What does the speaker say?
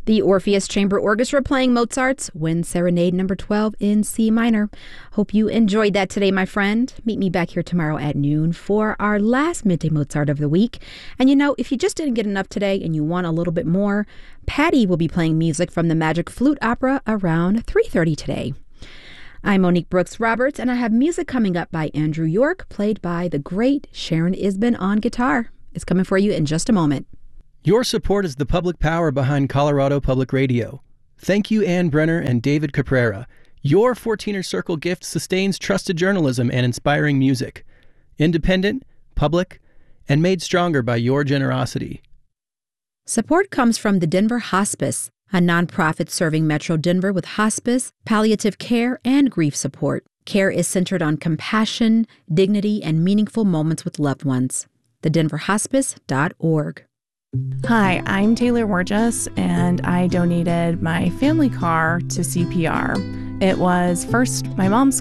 The Orpheus Chamber Orchestra playing Mozart's Wind Serenade No. 12 in C minor. Hope you enjoyed that today, my friend. Meet me back here tomorrow at noon for our last Midday Mozart of the week. And if you just didn't get enough today and you want a little bit more, Patty will be playing music from the Magic Flute Opera around 3:30 today. I'm Monique Brooks Roberts, and I have music coming up by Andrew York, played by the great Sharon Isbin on guitar. It's coming for you in just a moment. Your support is the public power behind Colorado Public Radio. Thank you, Ann Brenner and David Caprera. Your 14er Circle gift sustains trusted journalism and inspiring music. Independent, public, and made stronger by your generosity. Support comes from the Denver Hospice, a nonprofit serving Metro Denver with hospice, palliative care, and grief support. Care is centered on compassion, dignity, and meaningful moments with loved ones. TheDenverHospice.org. Hi, I'm Taylor Wargis, and I donated my family car to CPR. It was first my mom's